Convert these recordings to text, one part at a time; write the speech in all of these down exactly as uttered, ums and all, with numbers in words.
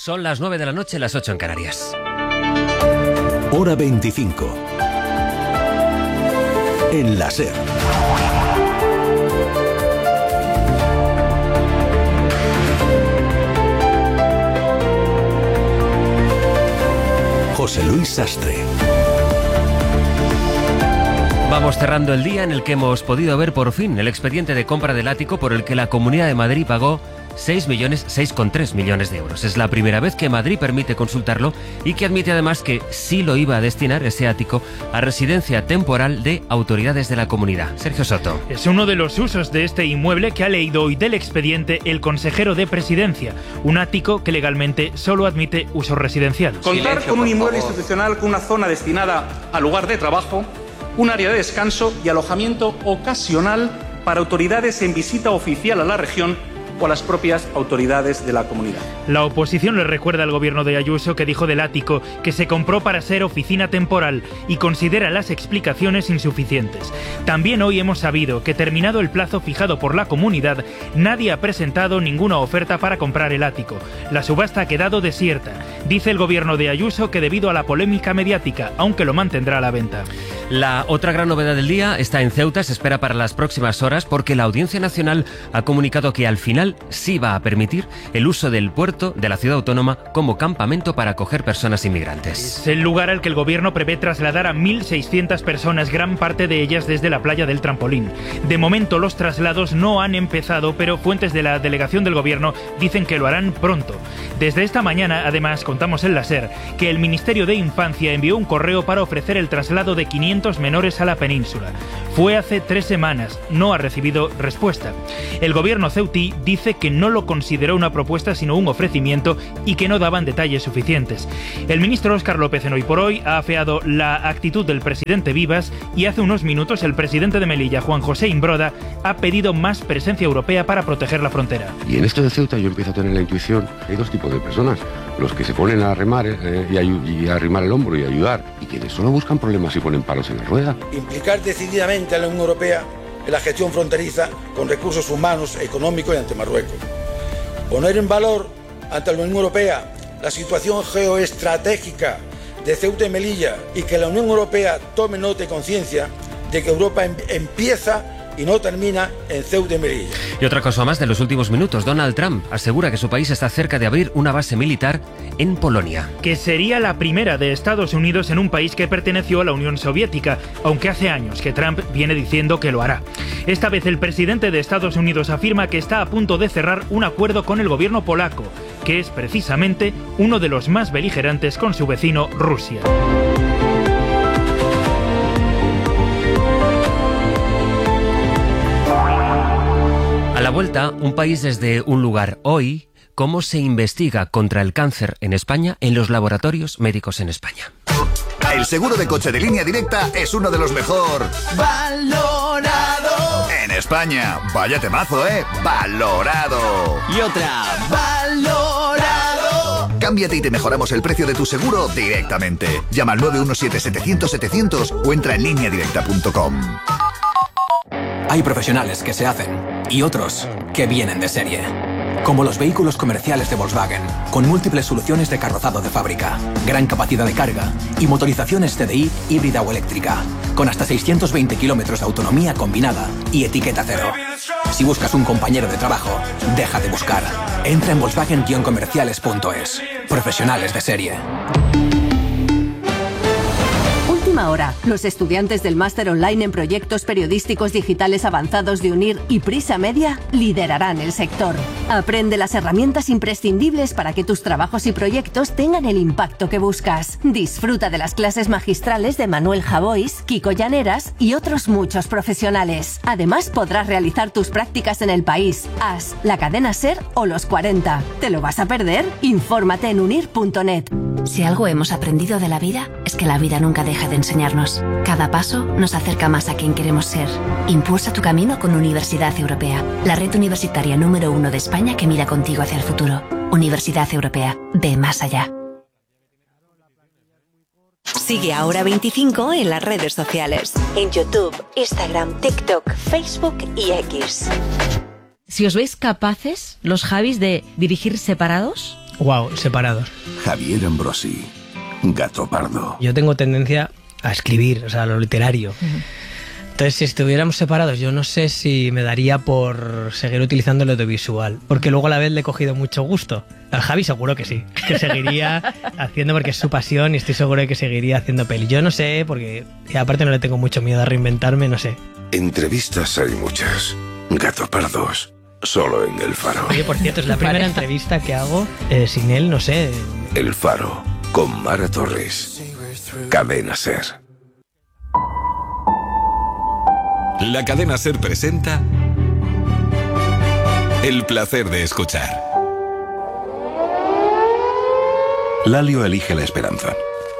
Son las nueve de la noche, las ocho en Canarias. Hora veinticinco. En la SER. José Luis Sastre. Vamos cerrando el día en el que hemos podido ver por fin el expediente de compra del ático por el que la Comunidad de Madrid pagó seis millones, seis coma tres millones de euros. Es la primera vez que Madrid permite consultarlo y que admite además que sí lo iba a destinar ese ático a residencia temporal de autoridades de la comunidad. Sergio Soto. Es uno de los usos de este inmueble que ha leído hoy del expediente el consejero de Presidencia, un ático que legalmente solo admite usos residenciales. Contar con un inmueble institucional con una zona destinada al lugar de trabajo, un área de descanso y alojamiento ocasional para autoridades en visita oficial a la región o a las propias autoridades de la comunidad. La oposición le recuerda al gobierno de Ayuso que dijo del ático que se compró para ser oficina temporal y considera las explicaciones insuficientes. También hoy hemos sabido que, terminado el plazo fijado por la comunidad, nadie ha presentado ninguna oferta para comprar el ático. La subasta ha quedado desierta. Dice el gobierno de Ayuso que debido a la polémica mediática, aunque lo mantendrá a la venta. La otra gran novedad del día está en Ceuta, se espera para las próximas horas porque la Audiencia Nacional ha comunicado que al final sí va a permitir el uso del puerto de la ciudad autónoma como campamento para acoger personas inmigrantes. Es el lugar al que el gobierno prevé trasladar a mil seiscientas personas, gran parte de ellas desde la playa del Trampolín. De momento los traslados no han empezado, pero fuentes de la delegación del gobierno dicen que lo harán pronto. Desde esta mañana, además, contamos en la SER que el Ministerio de Infancia envió un correo para ofrecer el traslado de quinientos menores a la península. Fue hace tres semanas, no ha recibido respuesta. El gobierno ceutí dice que no lo consideró una propuesta sino un ofrecimiento y que no daban detalles suficientes. El ministro Óscar López en Hoy por Hoy ha afeado la actitud del presidente Vivas y hace unos minutos el presidente de Melilla, Juan José Imbroda, ha pedido más presencia europea para proteger la frontera. Y en esto de Ceuta yo empiezo a tener la intuición, hay dos tipos de personas, los que se ponen a remar eh, y, a, y a arrimar el hombro y ayudar, y quienes solo buscan problemas y ponen palos en la rueda. Implicar decididamente a la Unión Europea en la gestión fronteriza con recursos humanos, económicos y ante Marruecos. Poner en valor ante la Unión Europea la situación geoestratégica de Ceuta y Melilla y que la Unión Europea tome nota y conciencia de que Europa em- empieza y no termina en Ceuta y Melilla. Y otra cosa más de los últimos minutos. Donald Trump asegura que su país está cerca de abrir una base militar en Polonia. Que sería la primera de Estados Unidos en un país que perteneció a la Unión Soviética, aunque hace años que Trump viene diciendo que lo hará. Esta vez el presidente de Estados Unidos afirma que está a punto de cerrar un acuerdo con el gobierno polaco, que es precisamente uno de los más beligerantes con su vecino Rusia. A la vuelta, un país desde un lugar. Hoy, cómo se investiga contra el cáncer en España en los laboratorios médicos en España. El seguro de coche de Línea Directa es uno de los mejor valorado en España. Vaya temazo, ¿eh? Valorado. Y otra, valorado. Cámbiate y te mejoramos el precio de tu seguro directamente. Llama al nueve uno siete setecientos setecientos o entra en línea directa punto com. Hay profesionales que se hacen y otros que vienen de serie. Como los vehículos comerciales de Volkswagen, con múltiples soluciones de carrozado de fábrica, gran capacidad de carga y motorizaciones C D I híbrida o eléctrica, con hasta seiscientos veinte kilómetros de autonomía combinada y etiqueta cero. Si buscas un compañero de trabajo, deja de buscar. Entra en volkswagen guion comerciales punto es. Profesionales de serie. Hora. Los estudiantes del máster online en proyectos periodísticos digitales avanzados de UNIR y Prisa Media liderarán el sector. Aprende las herramientas imprescindibles para que tus trabajos y proyectos tengan el impacto que buscas. Disfruta de las clases magistrales de Manuel Javois, Kiko Llaneras y otros muchos profesionales. Además, podrás realizar tus prácticas en El País, A S, la cadena SER o Los cuarenta. ¿Te lo vas a perder? Infórmate en unir punto net. Si algo hemos aprendido de la vida, es que la vida nunca deja de enseñarnos. Cada paso nos acerca más a quien queremos ser. Impulsa tu camino con Universidad Europea, la red universitaria número uno de España que mira contigo hacia el futuro. Universidad Europea, ve más allá. Sigue a Hora veinticinco en las redes sociales. En YouTube, Instagram, TikTok, Facebook y X. Si os veis capaces, los Javis, de dirigir separados... Wow, separados. Javier Ambrosi, Gato Pardo. Yo tengo tendencia a escribir, o sea, a lo literario. Uh-huh. Entonces, si estuviéramos separados, yo no sé si me daría por seguir utilizando el audiovisual, porque luego a la vez le he cogido mucho gusto. Al Javi seguro que sí, que seguiría haciendo porque es su pasión y estoy seguro de que seguiría haciendo peli. Yo no sé, porque aparte no le tengo mucho miedo a reinventarme, no sé. Entrevistas hay muchas. Gato Pardos, solo en El Faro. Oye, por cierto, es la primera entrevista que hago eh, sin él, no sé. El Faro, con Mara Torres. Cadena Ser. La Cadena Ser presenta El placer de escuchar. Lalio elige la esperanza.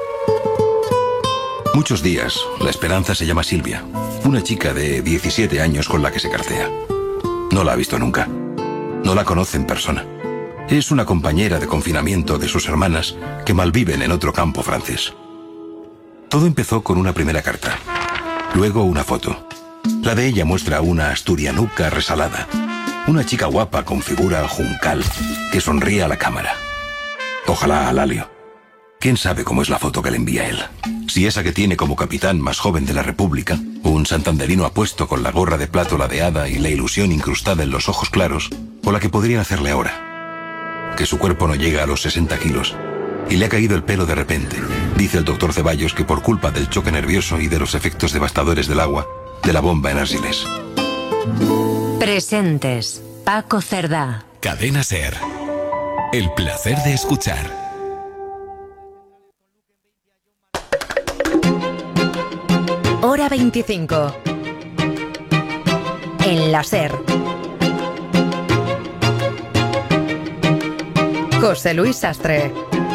Muchos días, la esperanza se llama Silvia, una chica de diecisiete años con la que se cartea. No la ha visto nunca. No la conoce en persona. Es una compañera de confinamiento de sus hermanas que malviven en otro campo francés. Todo empezó con una primera carta. Luego una foto. La de ella muestra una asturianuca resalada. Una chica guapa con figura juncal que sonríe a la cámara. Ojalá a Lalio. ¿Quién sabe cómo es la foto que le envía él? Si esa que tiene como capitán más joven de la República, un santanderino apuesto con la gorra de plata ladeada y la ilusión incrustada en los ojos claros, o la que podrían hacerle ahora. Que su cuerpo no llega a los sesenta kilos y le ha caído el pelo de repente. Dice el doctor Ceballos que por culpa del choque nervioso y de los efectos devastadores del agua, de la bomba en Argelès. Presentes. Paco Cerdá. Cadena Ser. El placer de escuchar. Hora veinticinco. En la Ser. José Luis Sastre.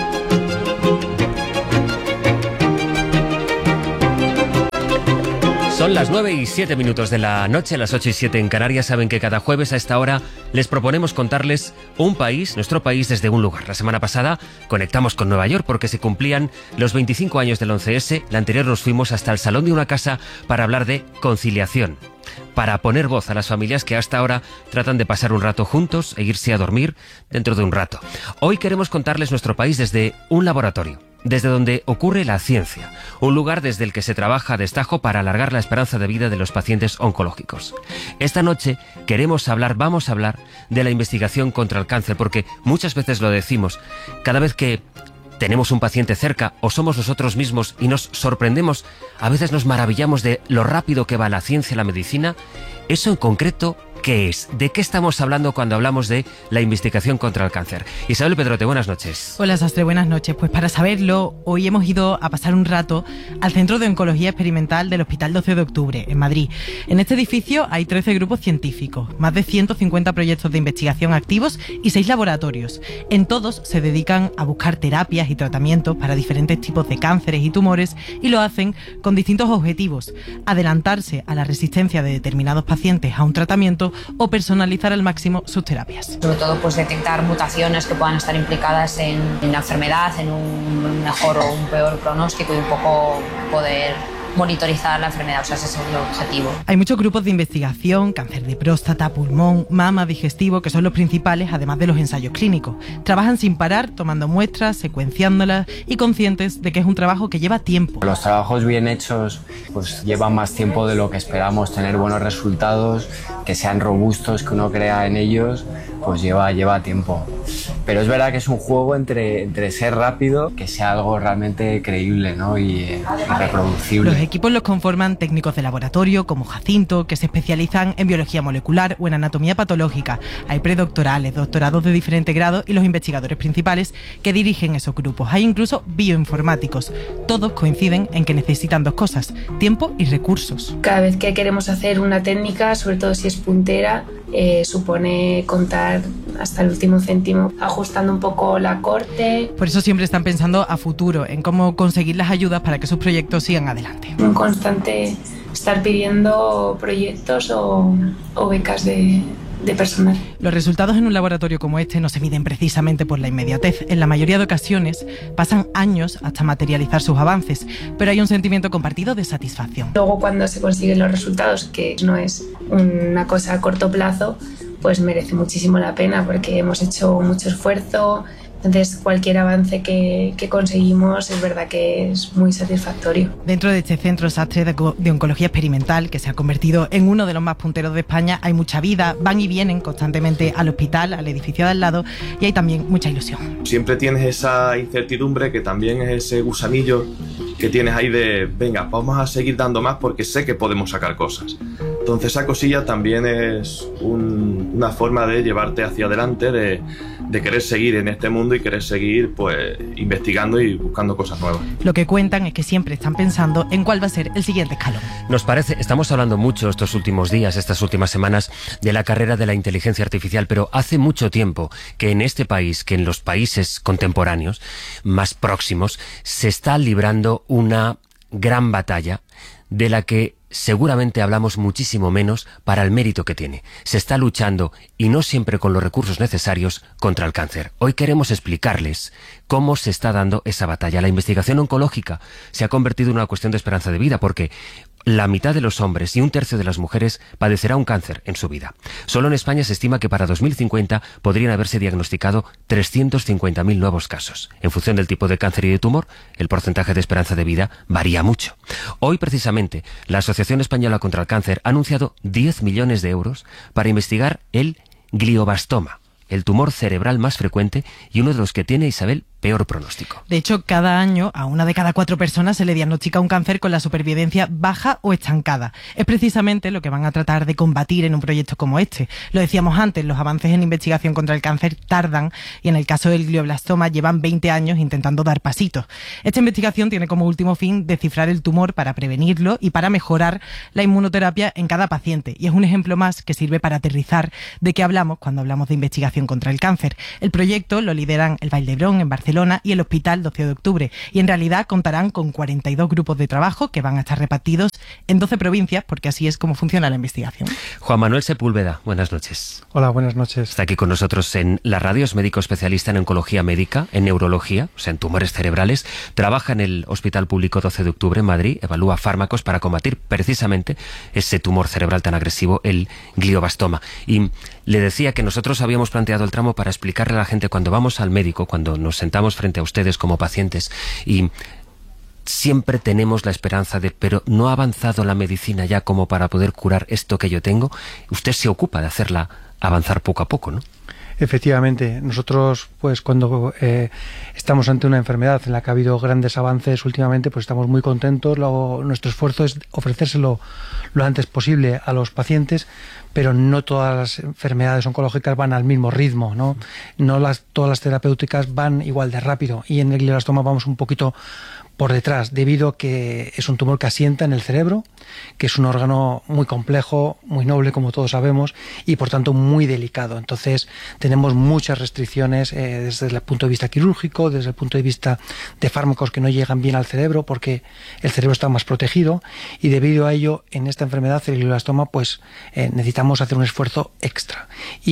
Son las nueve y siete minutos de la noche, las ocho y siete en Canarias. Saben que cada jueves a esta hora les proponemos contarles un país, nuestro país, desde un lugar. La semana pasada conectamos con Nueva York porque se cumplían los veinticinco años del once ese. La anterior nos fuimos hasta el salón de una casa para hablar de conciliación, para poner voz a las familias que hasta ahora tratan de pasar un rato juntos e irse a dormir dentro de un rato. Hoy queremos contarles nuestro país desde un laboratorio, desde donde ocurre la ciencia, un lugar desde el que se trabaja a destajo para alargar la esperanza de vida de los pacientes oncológicos. Esta noche queremos hablar, vamos a hablar de la investigación contra el cáncer, porque muchas veces lo decimos, cada vez que tenemos un paciente cerca o somos nosotros mismos y nos sorprendemos, a veces nos maravillamos de lo rápido que va la ciencia y la medicina. Eso en concreto, ¿qué es? ¿De qué estamos hablando cuando hablamos de la investigación contra el cáncer? Isabel Pedrote, buenas noches. Hola Sastre, buenas noches. Pues para saberlo, hoy hemos ido a pasar un rato al Centro de Oncología Experimental del Hospital doce de octubre, en Madrid. En este edificio hay trece grupos científicos, más de ciento cincuenta proyectos de investigación activos y seis laboratorios. En todos se dedican a buscar terapias y tratamientos para diferentes tipos de cánceres y tumores y lo hacen con distintos objetivos: adelantarse a la resistencia de determinados pacientes a un tratamiento o personalizar al máximo sus terapias. Sobre todo, pues detectar mutaciones que puedan estar implicadas en, en la enfermedad, en un mejor o un peor pronóstico y un poco poder monitorizar la enfermedad, o sea, ese es el objetivo. Hay muchos grupos de investigación: cáncer de próstata, pulmón, mama, digestivo, que son los principales, además de los ensayos clínicos. Trabajan sin parar, tomando muestras, secuenciándolas y conscientes de que es un trabajo que lleva tiempo. Los trabajos bien hechos pues llevan más tiempo de lo que esperamos. Tener buenos resultados, que sean robustos, que uno crea en ellos, pues lleva, lleva tiempo. Pero es verdad que es un juego entre, entre ser rápido, que sea algo realmente creíble, ¿no? y, y reproducible. Los equipos los conforman técnicos de laboratorio como Jacinto, que se especializan en biología molecular o en anatomía patológica. Hay predoctorales, doctorados de diferentes grados y los investigadores principales que dirigen esos grupos. Hay incluso bioinformáticos. Todos coinciden en que necesitan dos cosas: tiempo y recursos. Cada vez que queremos hacer una técnica, sobre todo si es puntera, eh, supone contar hasta el último céntimo, ajustando un poco la corte. Por eso siempre están pensando a futuro, en cómo conseguir las ayudas para que sus proyectos sigan adelante. Un constante estar pidiendo proyectos o, o becas de, de personal. Los resultados en un laboratorio como este no se miden precisamente por la inmediatez. En la mayoría de ocasiones pasan años hasta materializar sus avances, pero hay un sentimiento compartido de satisfacción. Luego, cuando se consiguen los resultados, que no es una cosa a corto plazo, pues merece muchísimo la pena porque hemos hecho mucho esfuerzo. Entonces, cualquier avance que, que conseguimos es verdad que es muy satisfactorio. Dentro de este centro Sastre de, de oncología experimental, que se ha convertido en uno de los más punteros de España, hay mucha vida, van y vienen constantemente al hospital, al edificio de al lado, y hay también mucha ilusión. Siempre tienes esa incertidumbre que también es ese gusanillo que tienes ahí de, venga, vamos a seguir dando más porque sé que podemos sacar cosas. Entonces esa cosilla también es un, una forma de llevarte hacia adelante, de, de querer seguir en este mundo y querer seguir pues investigando y buscando cosas nuevas. Lo que cuentan es que siempre están pensando en cuál va a ser el siguiente escalón. Nos parece, estamos hablando mucho estos últimos días, estas últimas semanas, de la carrera de la inteligencia artificial, pero hace mucho tiempo que en este país, que en los países contemporáneos más próximos, se está librando una gran batalla de la que seguramente hablamos muchísimo menos para el mérito que tiene. Se está luchando, y no siempre con los recursos necesarios, contra el cáncer. Hoy queremos explicarles cómo se está dando esa batalla. La investigación oncológica se ha convertido en una cuestión de esperanza de vida, porque la mitad de los hombres y un tercio de las mujeres padecerá un cáncer en su vida. Solo en España se estima que para dos mil cincuenta podrían haberse diagnosticado trescientos cincuenta mil nuevos casos. En función del tipo de cáncer y de tumor, el porcentaje de esperanza de vida varía mucho. Hoy, precisamente, la Asociación Española contra el Cáncer ha anunciado diez millones de euros para investigar el glioblastoma, el tumor cerebral más frecuente y uno de los que tiene, Isabel, peor pronóstico. De hecho, cada año a una de cada cuatro personas se le diagnostica un cáncer con la supervivencia baja o estancada. Es precisamente lo que van a tratar de combatir en un proyecto como este. Lo decíamos antes, los avances en investigación contra el cáncer tardan y en el caso del glioblastoma llevan veinte años intentando dar pasitos. Esta investigación tiene como último fin descifrar el tumor para prevenirlo y para mejorar la inmunoterapia en cada paciente. Y es un ejemplo más que sirve para aterrizar de qué hablamos cuando hablamos de investigación contra el cáncer. El proyecto lo lideran el Vall d'Hebron en Barcelona y el Hospital doce de octubre, y en realidad contarán con cuarenta y dos grupos de trabajo que van a estar repartidos en doce provincias, porque así es como funciona la investigación. Juan Manuel Sepúlveda, buenas noches. Hola, buenas noches. Está aquí con nosotros en la radio, es médico especialista en oncología médica, en neurología, o sea, en tumores cerebrales. Trabaja en el Hospital Público doce de octubre en Madrid, evalúa fármacos para combatir precisamente ese tumor cerebral tan agresivo, el glioblastoma. Y le decía que nosotros habíamos planteado el tramo para explicarle a la gente cuando vamos al médico, cuando nos sentamos frente a ustedes como pacientes, y siempre tenemos la esperanza de, pero no ha avanzado la medicina ya como para poder curar esto que yo tengo. Usted se ocupa de hacerla avanzar poco a poco, ¿no? Efectivamente, nosotros pues cuando eh, estamos ante una enfermedad en la que ha habido grandes avances últimamente, pues estamos muy contentos. Lo, nuestro esfuerzo es ofrecérselo lo antes posible a los pacientes, pero no todas las enfermedades oncológicas van al mismo ritmo, ¿no? No las, todas las terapéuticas van igual de rápido, y en el glioblastoma vamos un poquito por detrás, debido a que es un tumor que asienta en el cerebro, que es un órgano muy complejo, muy noble, como todos sabemos, y por tanto muy delicado. Entonces tenemos muchas restricciones eh, desde el punto de vista quirúrgico, desde el punto de vista de fármacos que no llegan bien al cerebro, porque el cerebro está más protegido, y debido a ello, en esta enfermedad, el glioblastoma, pues eh, necesitamos hacer un esfuerzo extra.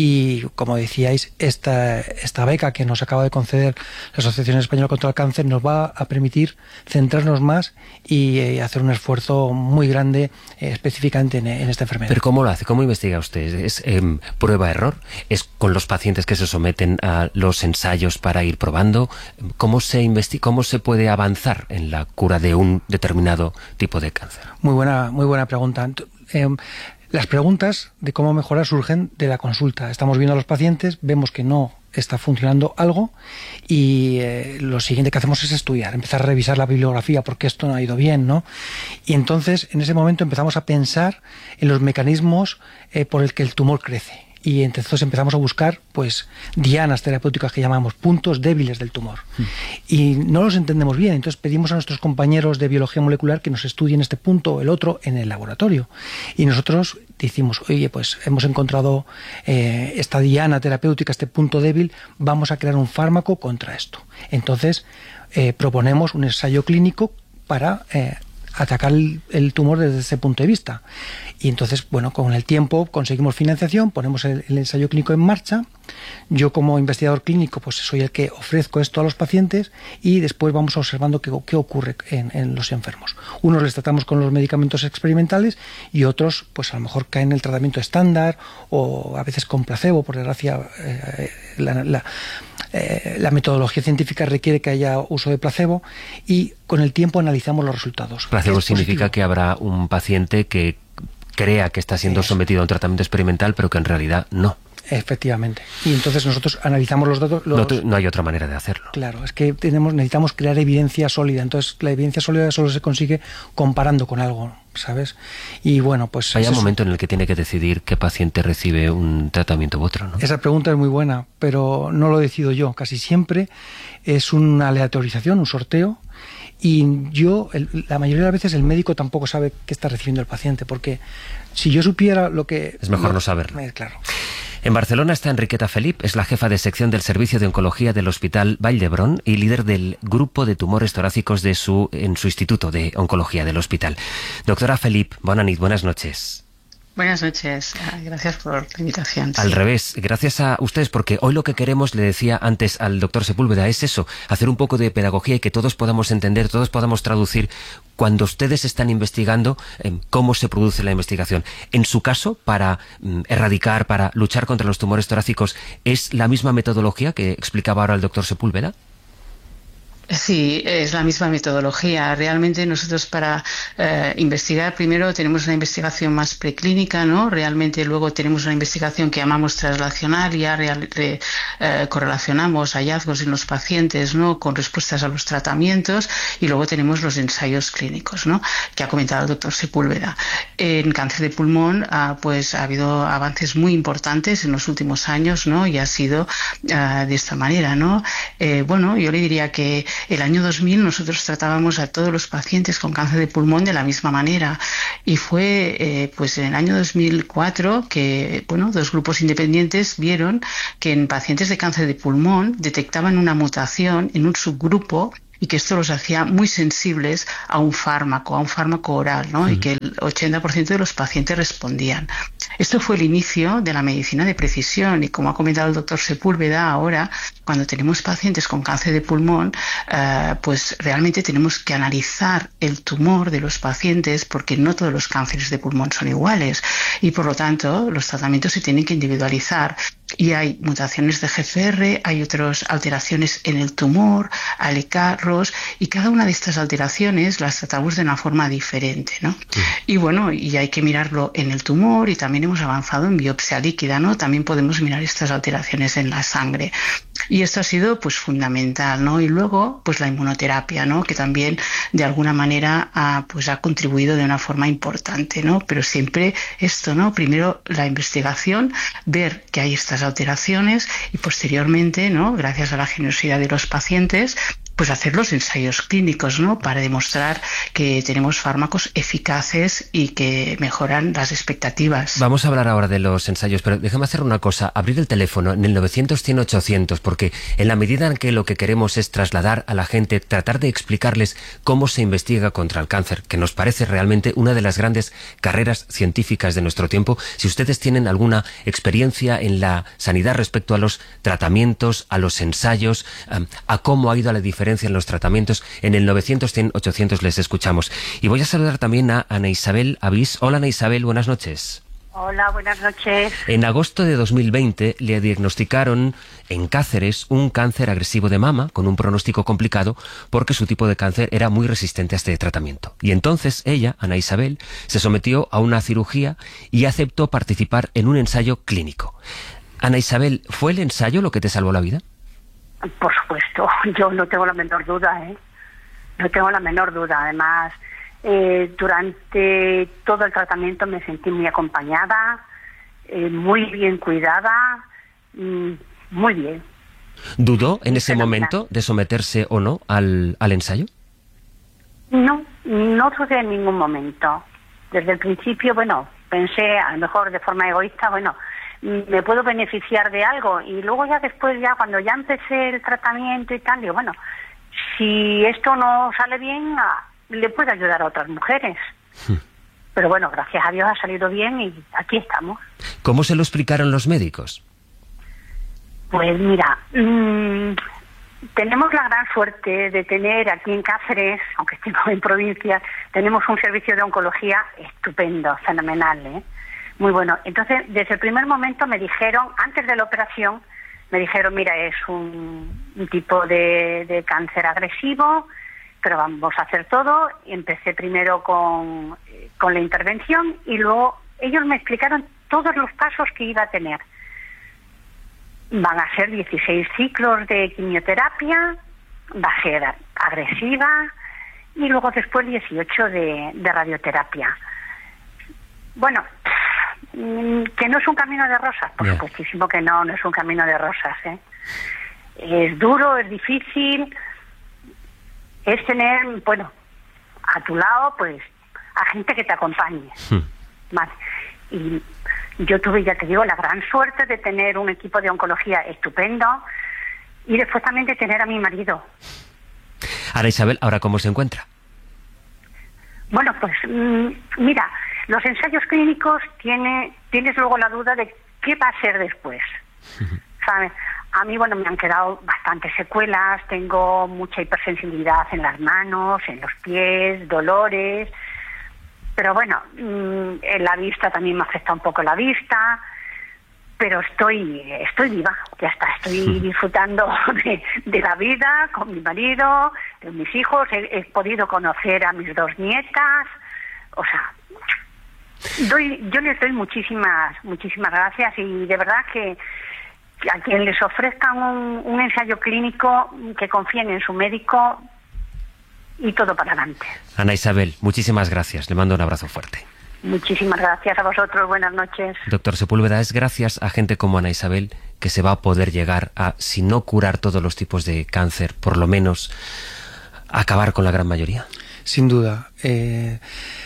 Y como decíais, esta, esta beca que nos acaba de conceder la Asociación Española contra el Cáncer nos va a permitir centrarnos más y eh, hacer un esfuerzo muy grande eh, específicamente en, en esta enfermedad. ¿Pero cómo lo hace? ¿Cómo investiga usted? ¿Es eh, prueba-error? ¿Es con los pacientes que se someten a los ensayos para ir probando? ¿Cómo se investi- cómo se puede avanzar en la cura de un determinado tipo de cáncer? Muy buena, muy buena pregunta. Eh, las preguntas de cómo mejorar surgen de la consulta. Estamos viendo a los pacientes, vemos que no está funcionando algo, y eh, lo siguiente que hacemos es estudiar, empezar a revisar la bibliografía, porque esto no ha ido bien, ¿no? Y entonces en ese momento empezamos a pensar en los mecanismos eh, por el que el tumor crece, y entonces empezamos a buscar pues dianas terapéuticas que llamamos puntos débiles del tumor, mm. y no los entendemos bien. Entonces pedimos a nuestros compañeros de biología molecular que nos estudien este punto o el otro en el laboratorio, y nosotros decimos, oye, pues hemos encontrado eh, esta diana terapéutica, este punto débil, vamos a crear un fármaco contra esto. Entonces eh, proponemos un ensayo clínico para eh, atacar el, el tumor desde ese punto de vista. Y entonces, bueno, con el tiempo conseguimos financiación, ponemos el, el ensayo clínico en marcha. Yo, como investigador clínico, pues soy el que ofrezco esto a los pacientes y después vamos observando qué, qué ocurre en, en los enfermos. Unos les tratamos con los medicamentos experimentales y otros, pues a lo mejor caen en el tratamiento estándar o a veces con placebo. Por desgracia, eh, la, la, eh, la metodología científica requiere que haya uso de placebo y con el tiempo analizamos los resultados. Placebo significa que habrá un paciente que crea que está siendo sometido a un tratamiento experimental, pero que en realidad no. Efectivamente. Y entonces nosotros analizamos los datos. Los... No, no hay otra manera de hacerlo. Claro, es que tenemos, necesitamos crear evidencia sólida. Entonces la evidencia sólida solo se consigue comparando con algo, ¿sabes? Y bueno, pues... Hay un momento en el que tiene que decidir qué paciente recibe un tratamiento u otro, ¿no? Esa pregunta es muy buena, pero no lo decido yo. Casi siempre es una aleatorización, un sorteo. Y yo, el, la mayoría de las veces, el médico tampoco sabe qué está recibiendo el paciente, porque si yo supiera lo que... Es mejor no saberlo. Eh, claro. En Barcelona está Enriqueta Felip, es la jefa de sección del Servicio de Oncología del Hospital Vall d'Hebron y líder del grupo de tumores torácicos de su, en su Instituto de Oncología del hospital. Doctora Felip, bona nit, buenas noches. Buenas noches, gracias por la invitación. Al sí. revés, gracias a ustedes, porque hoy lo que queremos, le decía antes al doctor Sepúlveda, es eso, hacer un poco de pedagogía y que todos podamos entender, todos podamos traducir cuando ustedes están investigando eh, cómo se produce la investigación. En su caso, para mm, erradicar, para luchar contra los tumores torácicos, ¿es la misma metodología que explicaba ahora el doctor Sepúlveda? Sí, es la misma metodología. Realmente nosotros para eh, investigar primero tenemos una investigación más preclínica, ¿no? Realmente luego tenemos una investigación que llamamos translacional, ya real, re, eh, correlacionamos hallazgos en los pacientes, ¿no? Con respuestas a los tratamientos y luego tenemos los ensayos clínicos, ¿no? Que ha comentado el doctor Sepúlveda. En cáncer de pulmón, ah, pues ha habido avances muy importantes en los últimos años, ¿no? Y ha sido ah, de esta manera, ¿no? Eh, bueno, yo le diría que el año dos mil nosotros tratábamos a todos los pacientes con cáncer de pulmón de la misma manera y fue eh, pues en el año dos mil cuatro que bueno dos grupos independientes vieron que en pacientes de cáncer de pulmón detectaban una mutación en un subgrupo y que esto los hacía muy sensibles a un fármaco, a un fármaco oral, ¿no? Uh-huh. Y que el ochenta por ciento de los pacientes respondían. Esto fue el inicio de la medicina de precisión y, como ha comentado el doctor Sepúlveda, ahora, cuando tenemos pacientes con cáncer de pulmón, eh, pues realmente tenemos que analizar el tumor de los pacientes porque no todos los cánceres de pulmón son iguales y, por lo tanto, los tratamientos se tienen que individualizar. Y hay mutaciones de G F R, hay otras alteraciones en el tumor, alecarros, y cada una de estas alteraciones las tratamos de una forma diferente, ¿no? Sí. Y bueno, y hay que mirarlo en el tumor y también hemos avanzado en biopsia líquida, ¿no? También podemos mirar estas alteraciones en la sangre. Y esto ha sido pues fundamental, ¿no? Y luego pues la inmunoterapia, ¿no? Que también de alguna manera ha, pues ha contribuido de una forma importante, ¿no? Pero siempre esto, ¿no? Primero la investigación, ver que hay estas alteraciones y posteriormente, ¿no? Gracias a la generosidad de los pacientes, pues hacer los ensayos clínicos, ¿no? Para demostrar que tenemos fármacos eficaces y que mejoran las expectativas. Vamos a hablar ahora de los ensayos, pero déjame hacer una cosa, abrir el teléfono en el novecientos cien ochocientos, porque en la medida en que lo que queremos es trasladar a la gente, tratar de explicarles cómo se investiga contra el cáncer, que nos parece realmente una de las grandes carreras científicas de nuestro tiempo. Si ustedes tienen alguna experiencia en la sanidad respecto a los tratamientos, a los ensayos, a cómo ha ido a la diferencia en los tratamientos, en el novecientos cien ochocientos les escuchamos. Y voy a saludar también a Ana Isabel Avís. Hola, Ana Isabel, buenas noches. Hola, buenas noches. En agosto de dos mil veinte le diagnosticaron en Cáceres un cáncer agresivo de mama con un pronóstico complicado porque su tipo de cáncer era muy resistente a este tratamiento. Y entonces ella, Ana Isabel, se sometió a una cirugía y aceptó participar en un ensayo clínico. Ana Isabel, ¿fue el ensayo lo que te salvó la vida? Por supuesto, yo no tengo la menor duda, ¿eh? No tengo la menor duda. Además, eh, durante todo el tratamiento me sentí muy acompañada, eh, muy bien cuidada, mm, muy bien. ¿Dudó en ese momento de someterse o no al, al ensayo? No, no dudé en ningún momento. Desde el principio, bueno, pensé, a lo mejor de forma egoísta, bueno, me puedo beneficiar de algo, y luego ya después, ya cuando ya empecé el tratamiento y tal, digo, bueno, si esto no sale bien, le pueda ayudar a otras mujeres. Hmm. Pero bueno, gracias a Dios ha salido bien y aquí estamos. ¿Cómo se lo explicaron los médicos? Pues mira, mmm, tenemos la gran suerte de tener aquí en Cáceres, aunque estemos en provincia, tenemos un servicio de oncología estupendo, fenomenal, ¿eh? Muy bueno. Entonces, desde el primer momento me dijeron, antes de la operación, me dijeron, mira, es un, un tipo de, de cáncer agresivo, pero vamos a hacer todo. Y empecé primero con, con la intervención y luego ellos me explicaron todos los pasos que iba a tener. Van a ser dieciséis ciclos de quimioterapia, va a ser agresiva y luego después dieciocho de, de radioterapia. Bueno, que no es un camino de rosas, por yeah. supuestísimo que no, no es un camino de rosas, ¿eh? Es duro, es difícil, es tener, bueno, a tu lado, pues, a gente que te acompañe. Hmm. Vale. Y yo tuve, ya te digo, la gran suerte de tener un equipo de oncología estupendo y después también de tener a mi marido. Ana Isabel, ¿ahora cómo se encuentra? Bueno, pues mmm, mira, los ensayos clínicos tiene, tienes luego la duda de qué va a ser después. ¿Sabes? A mí, bueno, me han quedado bastantes secuelas, tengo mucha hipersensibilidad en las manos, en los pies, dolores. Pero bueno, en la vista también me afecta un poco la vista, pero estoy estoy viva, ya está, estoy disfrutando de, de la vida con mi marido, de mis hijos, he, he podido conocer a mis dos nietas, o sea, doy, yo les doy muchísimas, muchísimas gracias y de verdad que, que a quien les ofrezcan un, un ensayo clínico, que confíen en su médico, y todo para adelante. Ana Isabel, muchísimas gracias. Le mando un abrazo fuerte. Muchísimas gracias a vosotros. Buenas noches. Doctor Sepúlveda, es gracias a gente como Ana Isabel que se va a poder llegar a, si no curar todos los tipos de cáncer, por lo menos acabar con la gran mayoría. Sin duda. Eh,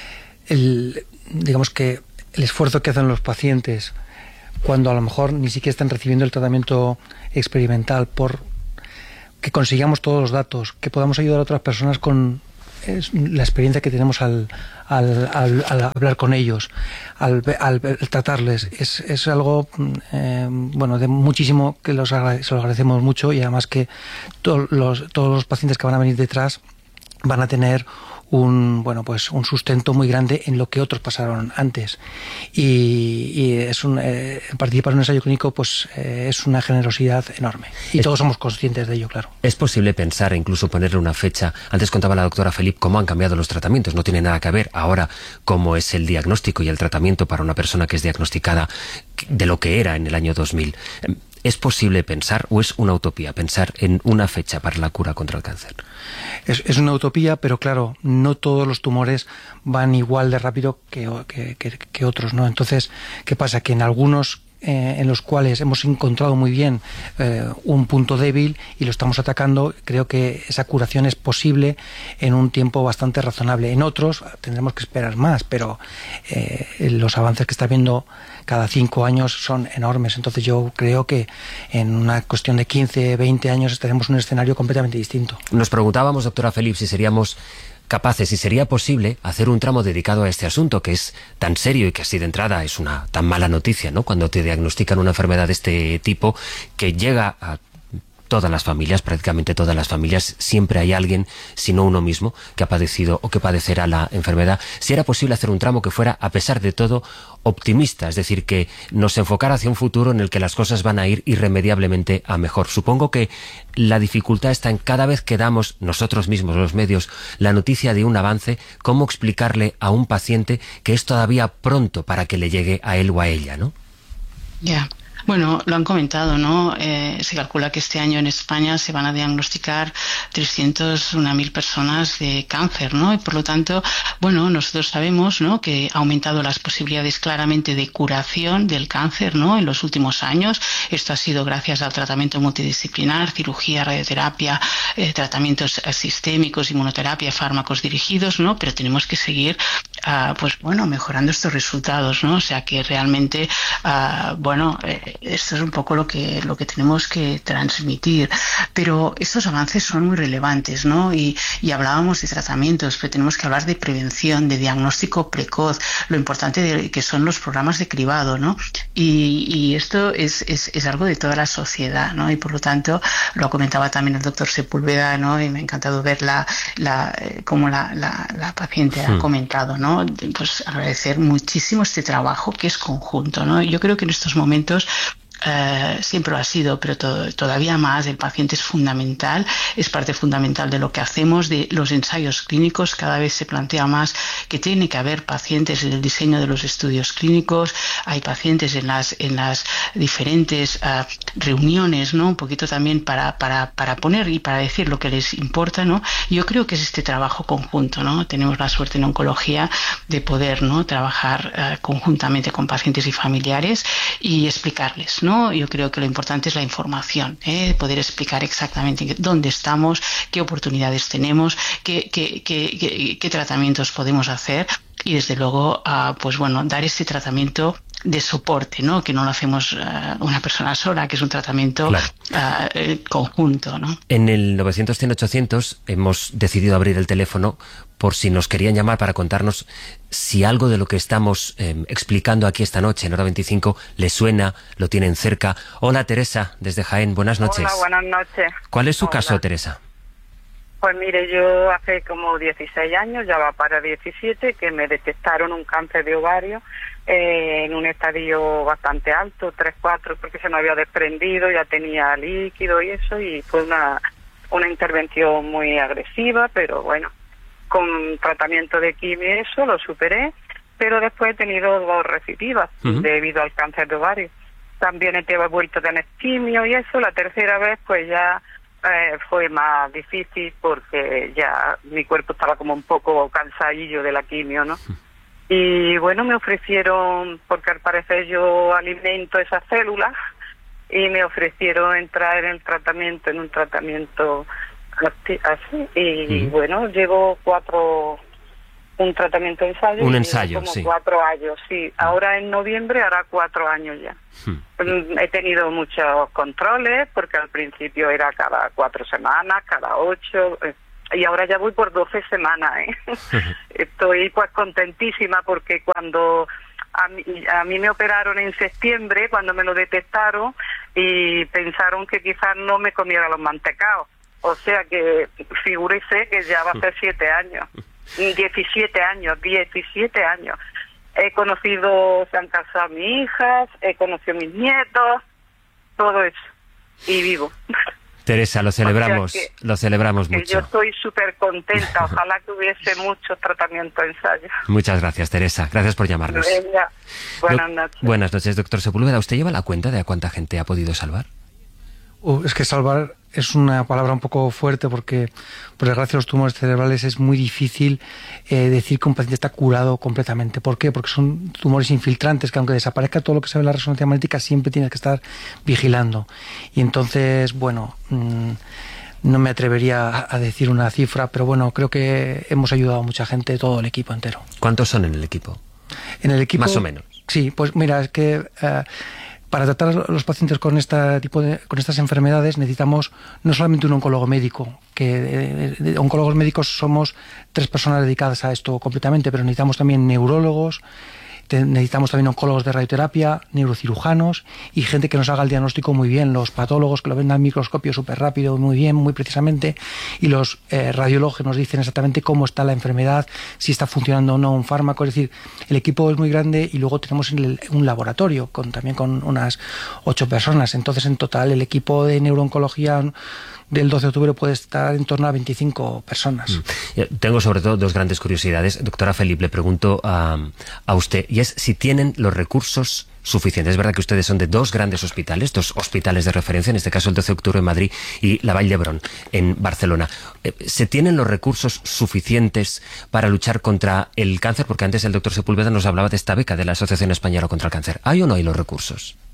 el, digamos que el esfuerzo que hacen los pacientes cuando a lo mejor ni siquiera están recibiendo el tratamiento experimental por que consigamos todos los datos, que podamos ayudar a otras personas con la experiencia que tenemos al, al, al, al hablar con ellos, al, al, al tratarles, es, es algo eh, bueno, de muchísimo, que los agrade, se lo agradecemos mucho, y además que to, los, todos los pacientes que van a venir detrás van a tener un bueno pues un sustento muy grande en lo que otros pasaron antes, y, y es un eh, participar en un ensayo clínico pues eh, es una generosidad enorme y es, todos somos conscientes de ello, claro. Es posible pensar e incluso ponerle una fecha. Antes contaba la doctora Felip cómo han cambiado los tratamientos, no tiene nada que ver ahora cómo es el diagnóstico y el tratamiento para una persona que es diagnosticada de lo que era en el año dos mil. ¿Es posible pensar, o es una utopía, pensar en una fecha para la cura contra el cáncer? Es, es una utopía, pero claro, no todos los tumores van igual de rápido que, que, que, que otros, ¿no? Entonces, ¿qué pasa? Que en algunos eh, en los cuales hemos encontrado muy bien eh, un punto débil y lo estamos atacando, creo que esa curación es posible en un tiempo bastante razonable. En otros tendremos que esperar más, pero eh, los avances que está viendo cada cinco años son enormes. Entonces yo creo que en una cuestión de quince, veinte años estaremos en un escenario completamente distinto. Nos preguntábamos, doctora Felip, si seríamos capaces, si sería posible hacer un tramo dedicado a este asunto, que es tan serio y que así de entrada es una tan mala noticia, ¿no? Cuando te diagnostican una enfermedad de este tipo, que llega a todas las familias, prácticamente todas las familias, siempre hay alguien, si no uno mismo, que ha padecido o que padecerá la enfermedad. Si era posible hacer un tramo que fuera, a pesar de todo, optimista, es decir, que nos enfocara hacia un futuro en el que las cosas van a ir irremediablemente a mejor. Supongo que la dificultad está en cada vez que damos nosotros mismos, los medios, la noticia de un avance, cómo explicarle a un paciente que es todavía pronto para que le llegue a él o a ella, ¿no? Ya. Yeah. Bueno, lo han comentado, ¿no? Eh, se calcula que este año en España se van a diagnosticar trescientas una mil personas de cáncer, ¿no? Y por lo tanto, bueno, nosotros sabemos, ¿no?, que ha aumentado las posibilidades claramente de curación del cáncer, ¿no?, en los últimos años. Esto ha sido gracias al tratamiento multidisciplinar, cirugía, radioterapia, eh, tratamientos sistémicos, inmunoterapia, fármacos dirigidos, ¿no? Pero tenemos que seguir uh, pues bueno, mejorando estos resultados, ¿no? O sea que realmente, uh, bueno, eh, esto es un poco lo que, lo que tenemos que transmitir. Pero estos avances son muy relevantes, ¿no? Y, y hablábamos de tratamientos, pero tenemos que hablar de prevención, de diagnóstico precoz, lo importante de, que son los programas de cribado, ¿no? Y, y esto es, es, es algo de toda la sociedad, ¿no? Y por lo tanto, lo comentaba también el doctor Sepúlveda, ¿no? Y me ha encantado ver la, la, eh, cómo la, la, la paciente hmm. ha comentado, ¿no? Pues agradecer muchísimo este trabajo que es conjunto, ¿no? Yo creo que en estos momentos Uh, siempre lo ha sido, pero to- todavía más, el paciente es fundamental, es parte fundamental de lo que hacemos, de los ensayos clínicos. Cada vez se plantea más que tiene que haber pacientes en el diseño de los estudios clínicos, hay pacientes en las, en las diferentes uh, reuniones, ¿no? Un poquito también para, para, para poner y para decir lo que les importa, ¿no? Yo creo que es este trabajo conjunto, ¿no? Tenemos la suerte en oncología de poder, ¿no? Trabajar uh, conjuntamente con pacientes y familiares y explicarles, ¿no? Yo creo que lo importante es la información, ¿eh? Poder explicar exactamente dónde estamos, qué oportunidades tenemos, qué, qué, qué, qué, qué tratamientos podemos hacer y desde luego, uh, pues bueno, dar ese tratamiento de soporte, ¿no? Que no lo hacemos uh, una persona sola, que es un tratamiento claro. uh, conjunto, ¿no? En el novecientos cien ochocientos hemos decidido abrir el teléfono por si nos querían llamar para contarnos si algo de lo que estamos eh, explicando aquí esta noche en Hora veinticinco les suena, lo tienen cerca. Hola, Teresa, desde Jaén, buenas noches. Hola, buenas noches. ¿Cuál es su Hola. caso, Teresa? Pues mire, yo hace como dieciséis años, ya va para diecisiete, que me detectaron un cáncer de ovario eh, en un estadio bastante alto, tres cuatro, porque se me había desprendido, ya tenía líquido y eso, y fue una, una intervención muy agresiva, pero bueno, con tratamiento de quimio y eso lo superé, pero después he tenido dos recidivas uh-huh. debido al cáncer de ovario. También he vuelto a tener quimio y eso, la tercera vez pues ya eh, fue más difícil porque ya mi cuerpo estaba como un poco cansadillo de la quimio, ¿no? Uh-huh. Y bueno, me ofrecieron, porque al parecer yo alimento esas células, y me ofrecieron entrar en el tratamiento, en un tratamiento así, y uh-huh. bueno, llevo cuatro, un tratamiento de ensayo. Un ensayo, como sí. cuatro años, sí. Uh-huh. Ahora en noviembre hará cuatro años ya. Uh-huh. He tenido muchos controles, porque al principio era cada cuatro semanas, cada ocho, y ahora ya voy por doce semanas, ¿eh? Uh-huh. Estoy pues contentísima, porque cuando a mí, a mí me operaron en septiembre, cuando me lo detectaron, y pensaron que quizás no me comiera los mantecaos. O sea que figúrese que ya va a ser siete años, diecisiete años, diecisiete años. He conocido, se han casado mis hijas, he conocido mis nietos, todo eso, y vivo. Teresa, lo celebramos, o sea que, lo celebramos que mucho. Yo estoy súper contenta, ojalá que hubiese muchos tratamientos, ensayos. Muchas gracias, Teresa, gracias por llamarnos. Venga, buenas Do- noches. Buenas noches, doctor Sepúlveda. ¿Usted lleva la cuenta de a cuánta gente ha podido salvar? Uh, es que salvar es una palabra un poco fuerte, porque por desgracia los tumores cerebrales es muy difícil eh, decir que un paciente está curado completamente. ¿Por qué? Porque son tumores infiltrantes que aunque desaparezca todo lo que se ve en la resonancia magnética, siempre tienes que estar vigilando. Y entonces, bueno, mmm, no me atrevería a, a decir una cifra, pero bueno, creo que hemos ayudado a mucha gente, todo el equipo entero. ¿Cuántos son en el equipo? En el equipo, más o menos. Sí, pues mira, es que Uh, para tratar a los pacientes con este tipo de, con estas enfermedades necesitamos no solamente un oncólogo médico, que de, de, de oncólogos médicos somos tres personas dedicadas a esto completamente, pero necesitamos también neurólogos, necesitamos también oncólogos de radioterapia, neurocirujanos y gente que nos haga el diagnóstico muy bien, los patólogos que lo ven al microscopio súper rápido, muy bien, muy precisamente, y los eh, radiólogos que nos dicen exactamente cómo está la enfermedad, si está funcionando o no un fármaco. Es decir, el equipo es muy grande y luego tenemos el, un laboratorio con también con unas ocho personas. Entonces, en total, el equipo de neurooncología del doce de octubre puede estar en torno a veinticinco personas. Mm. Tengo sobre todo dos grandes curiosidades. Doctora Felipe, le pregunto a, a usted, y es si tienen los recursos suficientes. Es verdad que ustedes son de dos grandes hospitales, dos hospitales de referencia, en este caso el doce de octubre en Madrid y la Vall d'Hebron en Barcelona. ¿Se tienen los recursos suficientes para luchar contra el cáncer? Porque antes el doctor Sepúlveda nos hablaba de esta beca de la Asociación Española contra el Cáncer. ¿Hay o no hay los recursos?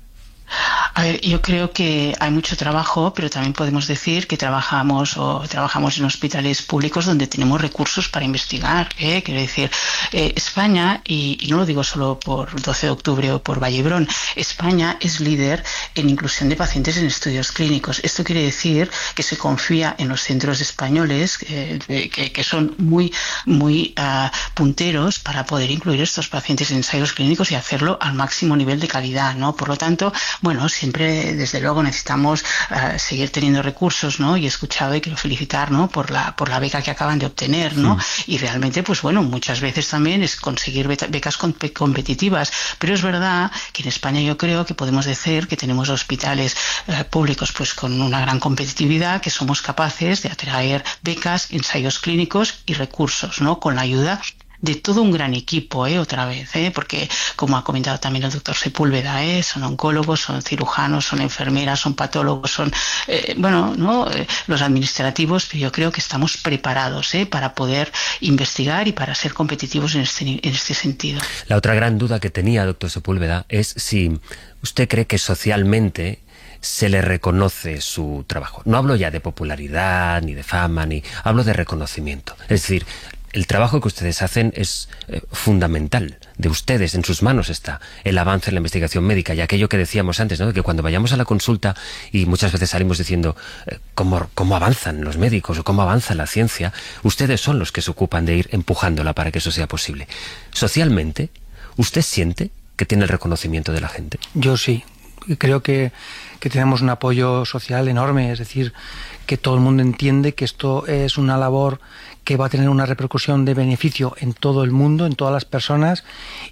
A ver, yo creo que hay mucho trabajo, pero también podemos decir que trabajamos o trabajamos en hospitales públicos donde tenemos recursos para investigar. ¿eh? Quiero decir, eh, España, y, y no lo digo solo por doce de octubre o por Vallebrón, España es líder en inclusión de pacientes en estudios clínicos. Esto quiere decir que se confía en los centros españoles eh, que, que son muy, muy uh, punteros para poder incluir estos pacientes en ensayos clínicos y hacerlo al máximo nivel de calidad, ¿no? Por lo tanto, bueno, siempre desde luego necesitamos uh, seguir teniendo recursos, ¿no? Y he escuchado y quiero felicitar, ¿no? Por la por la beca que acaban de obtener, ¿no? Sí. Y realmente, pues bueno, muchas veces también es conseguir becas competitivas, pero es verdad que en España yo creo que podemos decir que tenemos hospitales uh, públicos pues con una gran competitividad, que somos capaces de atraer becas, ensayos clínicos y recursos, ¿no? Con la ayuda de todo un gran equipo, ¿eh? Otra vez, ¿eh? Porque como ha comentado también el doctor Sepúlveda, ¿eh? Son oncólogos, son cirujanos, son enfermeras, son patólogos, son, eh, bueno, ¿no? Eh, los administrativos, pero yo creo que estamos preparados, ¿eh? Para poder investigar y para ser competitivos en este, en este sentido. La otra gran duda que tenía, doctor Sepúlveda, es si usted cree que socialmente se le reconoce su trabajo. No hablo ya de popularidad, ni de fama, ni hablo de reconocimiento. Es decir, el trabajo que ustedes hacen es eh, fundamental. De ustedes, en sus manos está el avance en la investigación médica. Y aquello que decíamos antes, ¿no? De que cuando vayamos a la consulta y muchas veces salimos diciendo eh, cómo, cómo avanzan los médicos o cómo avanza la ciencia, ustedes son los que se ocupan de ir empujándola para que eso sea posible. Socialmente, ¿usted siente que tiene el reconocimiento de la gente? Yo sí. Creo que, que tenemos un apoyo social enorme. Es decir, que todo el mundo entiende que esto es una labor que va a tener una repercusión de beneficio en todo el mundo, en todas las personas,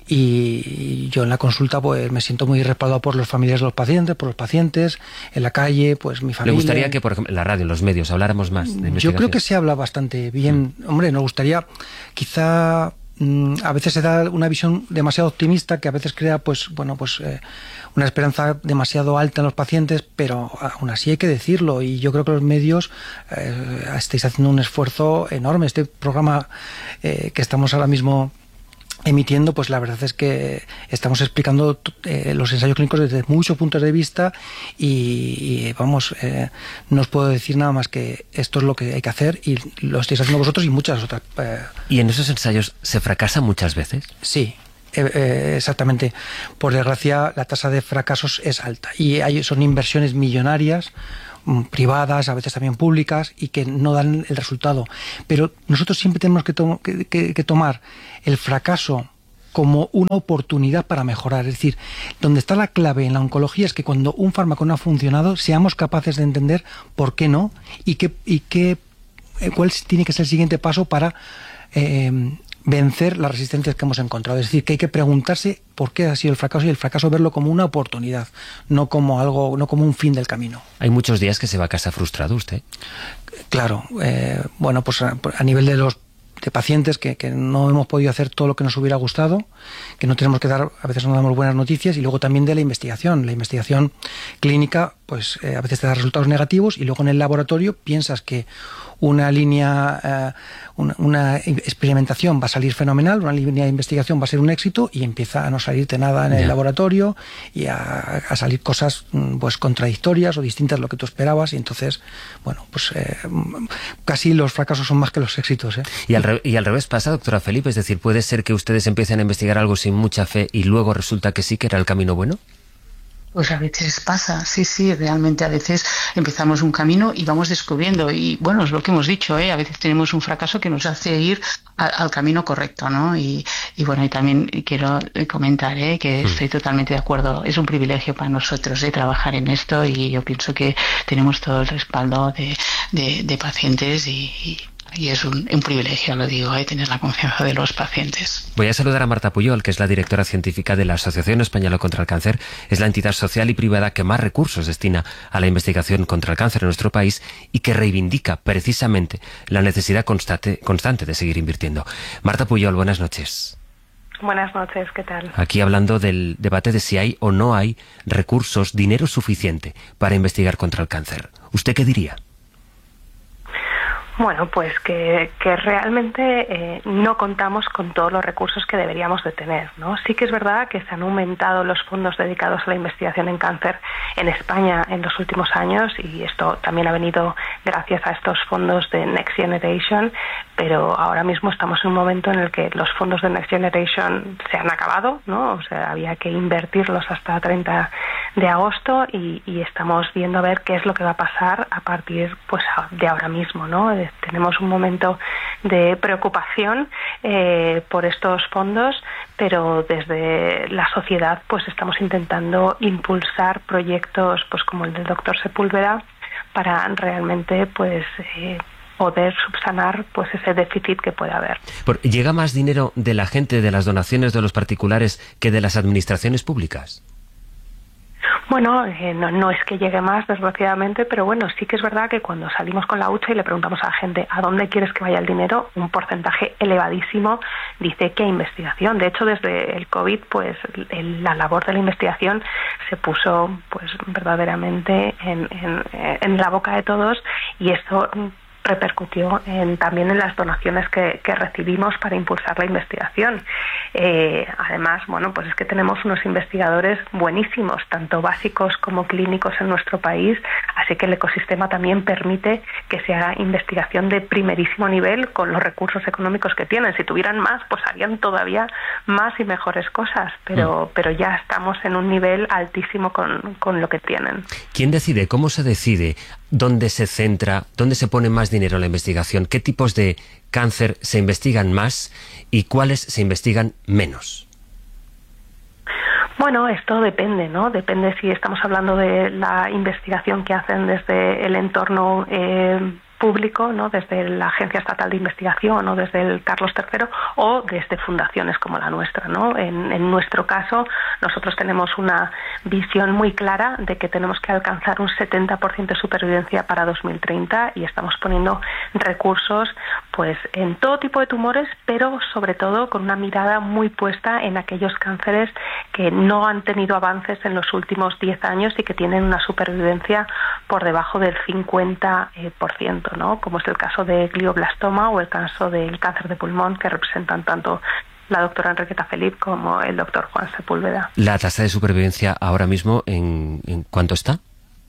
y yo en la consulta pues me siento muy respaldado por los familiares de los pacientes, por los pacientes, en la calle, pues mi familia. ¿Le gustaría que, por ejemplo, en la radio, en los medios, habláramos más de investigación? Yo creo que se habla bastante bien. Mm. Hombre, nos gustaría, quizá a veces se da una visión demasiado optimista que a veces crea pues bueno pues eh, una esperanza demasiado alta en los pacientes, pero aún así hay que decirlo, y yo creo que los medios eh, estáis haciendo un esfuerzo enorme. Este programa eh, que estamos ahora mismo emitiendo, pues la verdad es que estamos explicando eh, los ensayos clínicos desde muchos puntos de vista y, y vamos, eh, no os puedo decir nada más que esto es lo que hay que hacer y lo estáis haciendo vosotros y muchas otras. Eh. ¿Y en esos ensayos se fracasa muchas veces? Sí. Eh, eh, exactamente. Por desgracia, la tasa de fracasos es alta y hay, son inversiones millonarias, privadas, a veces también públicas, y que no dan el resultado. Pero nosotros siempre tenemos que, to que, que, que tomar el fracaso como una oportunidad para mejorar. Es decir, donde está la clave en la oncología es que cuando un fármaco no ha funcionado, seamos capaces de entender por qué no y, qué, y qué, cuál tiene que ser el siguiente paso para eh, vencer las resistencias que hemos encontrado. Es decir, que hay que preguntarse por qué ha sido el fracaso y el fracaso verlo como una oportunidad, no como algo, no como un fin del camino. Hay muchos días que se va a casa frustrado usted. Claro, eh, bueno, pues a, a nivel de los de pacientes que, que no hemos podido hacer todo lo que nos hubiera gustado, que no tenemos que dar, a veces no damos buenas noticias, y luego también de la investigación. La investigación clínica, pues eh, a veces te da resultados negativos y luego en el laboratorio piensas que una línea, eh, una, una experimentación va a salir fenomenal, una línea de investigación va a ser un éxito y empieza a no salirte nada en el yeah. laboratorio y a, a salir cosas pues contradictorias o distintas a lo que tú esperabas, y entonces, bueno, pues eh, casi los fracasos son más que los éxitos. ¿eh? Y, al re y al revés pasa, doctora Felipe, es decir, ¿puede ser que ustedes empiecen a investigar algo sin mucha fe y luego resulta que sí, que era el camino bueno? Pues a veces pasa, sí, sí, realmente a veces empezamos un camino y vamos descubriendo, y bueno, es lo que hemos dicho, ¿eh? A veces tenemos un fracaso que nos hace ir a, al camino correcto, ¿no? Y, y bueno, y también quiero comentar, ¿eh? Que estoy totalmente de acuerdo, es un privilegio para nosotros, ¿eh? Trabajar en esto, y yo pienso que tenemos todo el respaldo de, de, de pacientes y, y Y es un, un privilegio, lo digo, ¿eh? Tener la confianza de los pacientes. Voy a saludar a Marta Puyol, que es la directora científica de la Asociación Española contra el Cáncer. Es la entidad social y privada que más recursos destina a la investigación contra el cáncer en nuestro país y que reivindica precisamente la necesidad constante, constante de seguir invirtiendo. Marta Puyol, buenas noches. Buenas noches, ¿qué tal? Aquí hablando del debate de si hay o no hay recursos, dinero suficiente para investigar contra el cáncer. ¿Usted qué diría? Bueno, pues que, que realmente eh, no contamos con todos los recursos que deberíamos de tener, ¿no? Sí que es verdad que se han aumentado los fondos dedicados a la investigación en cáncer en España en los últimos años, y esto también ha venido gracias a estos fondos de Next Generation, pero ahora mismo estamos en un momento en el que los fondos de Next Generation se han acabado, ¿no? O sea, había que invertirlos hasta treinta de agosto y, y estamos viendo a ver qué es lo que va a pasar a partir pues de ahora mismo, ¿no? Tenemos un momento de preocupación eh, por estos fondos, pero desde la sociedad pues estamos intentando impulsar proyectos pues como el del doctor Sepúlveda para realmente pues eh, poder subsanar pues ese déficit que puede haber. ¿Llega más dinero de la gente, de las donaciones de los particulares, que de las administraciones públicas? Bueno, eh, no, no es que llegue más, desgraciadamente, pero bueno, sí que es verdad que cuando salimos con la hucha y le preguntamos a la gente ¿a dónde quieres que vaya el dinero?, un porcentaje elevadísimo dice que a investigación. De hecho, desde el COVID, pues el, la labor de la investigación se puso pues verdaderamente en, en, en la boca de todos, y esto repercutió en, también en las donaciones que, que recibimos para impulsar la investigación. Eh, además, bueno, pues es que tenemos unos investigadores buenísimos, tanto básicos como clínicos en nuestro país, así que el ecosistema también permite que se haga investigación de primerísimo nivel con los recursos económicos que tienen. Si tuvieran más, pues harían todavía más y mejores cosas, pero, mm. pero ya estamos en un nivel altísimo con, con lo que tienen. ¿Quién decide? ¿Cómo se decide? ¿Dónde se centra? ¿Dónde se pone más dinero en la investigación? ¿Qué tipos de cáncer se investigan más y cuáles se investigan menos? Bueno, esto depende, ¿no? Depende si estamos hablando de la investigación que hacen desde el entorno eh, público, ¿no? Desde la Agencia Estatal de Investigación o desde el Carlos tercero, o desde fundaciones como la nuestra, ¿no? En, en nuestro caso, nosotros tenemos una visión muy clara de que tenemos que alcanzar un setenta por ciento de supervivencia para dos mil treinta, y estamos poniendo recursos pues en todo tipo de tumores, pero sobre todo con una mirada muy puesta en aquellos cánceres que no han tenido avances en los últimos diez años y que tienen una supervivencia por debajo del cincuenta por ciento. ¿no? Como es el caso de glioblastoma o el caso del cáncer de pulmón, que representan tanto la doctora Enriqueta Felip como el doctor Juan Sepúlveda. ¿La tasa de supervivencia ahora mismo en, en cuánto está?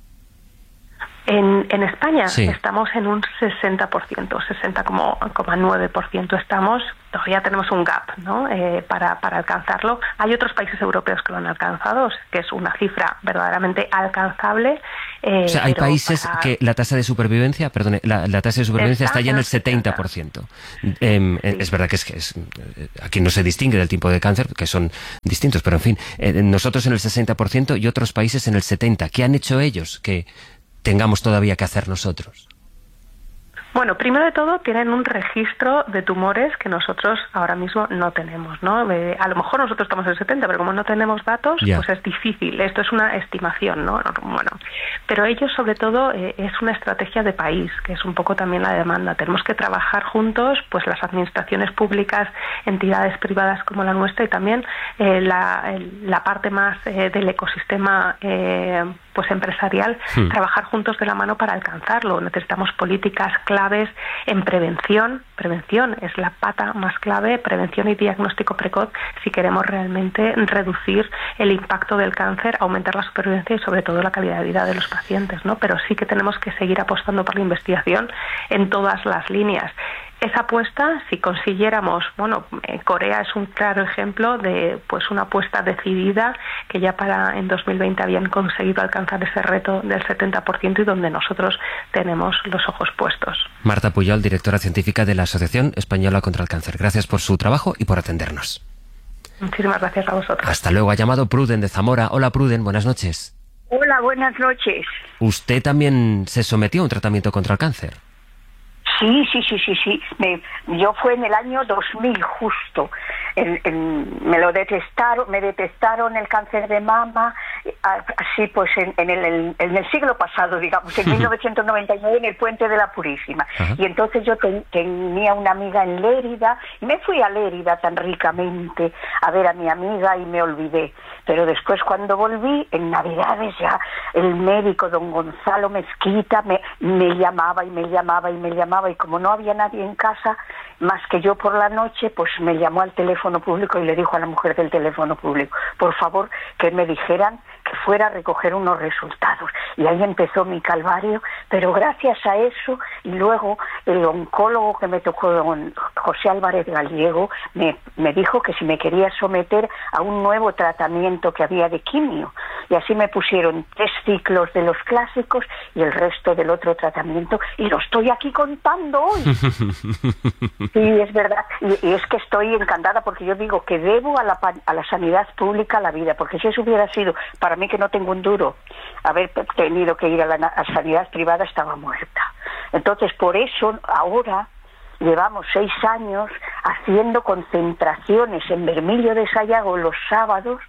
En, en España sí. estamos en un sesenta por ciento, sesenta coma nueve por ciento estamos. Todavía tenemos un gap, ¿no? eh, para, para alcanzarlo. Hay otros países europeos que lo han alcanzado, que es una cifra verdaderamente alcanzable. Eh, o sea, hay países para... que la tasa de supervivencia, perdone, la, la tasa de supervivencia está, está ya en el setenta por ciento. Eh, sí. Es verdad que es que es, aquí no se distingue del tipo de cáncer, que son distintos, pero en fin, eh, nosotros en el sesenta por ciento y otros países en el setenta por ciento. ¿Qué han hecho ellos que tengamos todavía que hacer nosotros? Bueno, primero de todo tienen un registro de tumores que nosotros ahora mismo no tenemos, ¿no? Eh, a lo mejor nosotros estamos en el setenta, pero como no tenemos datos, yeah. pues es difícil. Esto es una estimación, ¿no? Bueno, pero ellos sobre todo eh, es una estrategia de país, que es un poco también la demanda. Tenemos que trabajar juntos, pues las administraciones públicas, entidades privadas como la nuestra, y también eh, la, el, la parte más eh, del ecosistema eh, pues empresarial, hmm. trabajar juntos de la mano para alcanzarlo. Necesitamos políticas claves en prevención. Prevención es la pata más clave, prevención y diagnóstico precoz, si queremos realmente reducir el impacto del cáncer, aumentar la supervivencia y sobre todo la calidad de vida de los pacientes, ¿no? Pero sí que tenemos que seguir apostando por la investigación en todas las líneas. Esa apuesta, si consiguiéramos, bueno, Corea es un claro ejemplo de pues una apuesta decidida, que ya para en dos mil veinte habían conseguido alcanzar ese reto del setenta por ciento y donde nosotros tenemos los ojos puestos. Marta Pujol, directora científica de la Asociación Española contra el Cáncer. Gracias por su trabajo y por atendernos. Muchísimas gracias a vosotros. Hasta luego. Ha llamado Pruden de Zamora. Hola, Pruden, buenas noches. Hola, buenas noches. ¿Usted también se sometió a un tratamiento contra el cáncer? Sí, sí, sí, sí, sí. Me, yo fue en el año dos mil justo. En, en, me lo detectaron, me detectaron el cáncer de mama, así pues en, en, el, en el siglo pasado, digamos, en mil novecientos noventa y nueve, en el Puente de la Purísima. Ajá. Y entonces yo ten, tenía una amiga en Lérida, y me fui a Lérida tan ricamente a ver a mi amiga y me olvidé. Pero después cuando volví, en Navidades ya, el médico don Gonzalo Mezquita me, me llamaba y me llamaba y me llamaba y como no había nadie en casa, más que yo por la noche, pues me llamó al teléfono público y le dijo a la mujer del teléfono público, por favor, que me dijeran que fuera a recoger unos resultados. Y ahí empezó mi calvario, pero gracias a eso, y luego el oncólogo que me tocó, don José Álvarez Gallego, me, me dijo que si me quería someter a un nuevo tratamiento que había de quimio. Y así me pusieron tres ciclos de los clásicos y el resto del otro tratamiento, y lo estoy aquí contando hoy. Sí, es verdad, y, y es que estoy encantada porque yo digo que debo a la, a la sanidad pública la vida, porque si eso hubiera sido, para mí que no tengo un duro, haber tenido que ir a la a sanidad privada, estaba muerta. Entonces, por eso ahora llevamos seis años haciendo concentraciones en Bermillo de Sayago los sábados,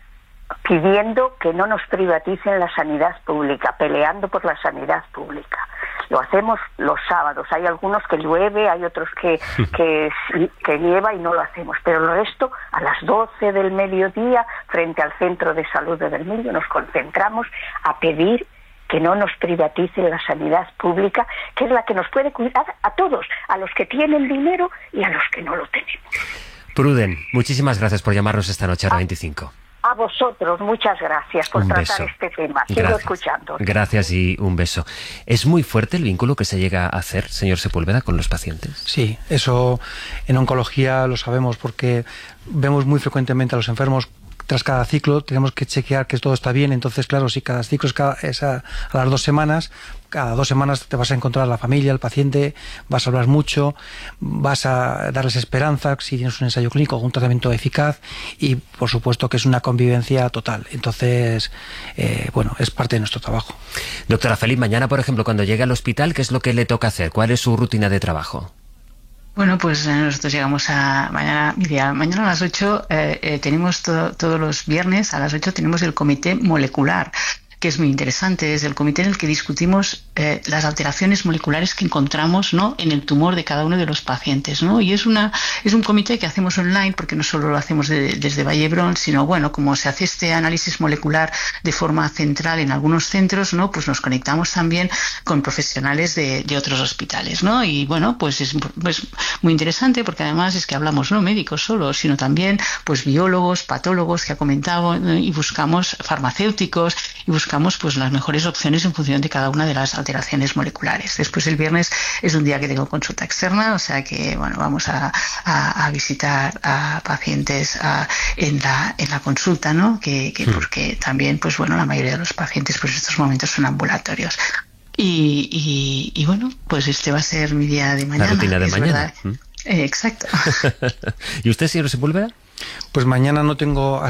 pidiendo que no nos privaticen la sanidad pública, peleando por la sanidad pública. Lo hacemos los sábados. Hay algunos que llueve, hay otros que, que, que nieva y no lo hacemos. Pero el resto, a las doce del mediodía, frente al Centro de Salud de Bermillo, nos concentramos a pedir que no nos privaticen la sanidad pública, que es la que nos puede cuidar a todos, a los que tienen dinero y a los que no lo tenemos. Pruden, muchísimas gracias por llamarnos esta noche a la veinticinco. A vosotros, muchas gracias por un tratar beso. este tema. Sigo Gracias. escuchando. Gracias y un beso. ¿Es muy fuerte el vínculo que se llega a hacer, señor Sepúlveda, con los pacientes? Sí, eso en oncología lo sabemos porque vemos muy frecuentemente a los enfermos. Tras cada ciclo tenemos que chequear que todo está bien. Entonces, claro, si cada ciclo es, cada, es a, a las dos semanas, cada dos semanas te vas a encontrar a la familia, al paciente, vas a hablar mucho, vas a darles esperanza si tienes un ensayo clínico o un tratamiento eficaz y, por supuesto, que es una convivencia total. Entonces, eh, bueno, es parte de nuestro trabajo. Doctora Feliz, mañana, por ejemplo, cuando llegue al hospital, ¿qué es lo que le toca hacer? ¿Cuál es su rutina de trabajo? Bueno, pues eh, nosotros llegamos a mañana, mira, mañana a las ocho eh, eh, tenemos to, todos los viernes a las ocho tenemos el comité molecular, que es muy interesante. Es el comité en el que discutimos eh, las alteraciones moleculares que encontramos, ¿no?, en el tumor de cada uno de los pacientes, ¿no? Y es una es un comité que hacemos online, porque no solo lo hacemos de, desde Vallebrón, sino, bueno, como se hace este análisis molecular de forma central en algunos centros, ¿no?, pues nos conectamos también con profesionales de, de otros hospitales, ¿no? Y, bueno, pues es pues, muy interesante porque además es que hablamos no médicos solo, sino también pues biólogos, patólogos que ha comentado, ¿no?, y buscamos farmacéuticos y buscamos buscamos pues las mejores opciones en función de cada una de las alteraciones moleculares. Después el viernes es un día que tengo consulta externa, o sea que bueno, vamos a, a, a visitar a pacientes a, en la en la consulta, ¿no? Que, que porque también pues bueno, la mayoría de los pacientes pues en estos momentos son ambulatorios. Y, y, y bueno, pues este va a ser mi día de mañana. La rutina de mañana. ¿Mm? Eh, exacto. ¿Y usted, señor Sepúlveda? Pues mañana no tengo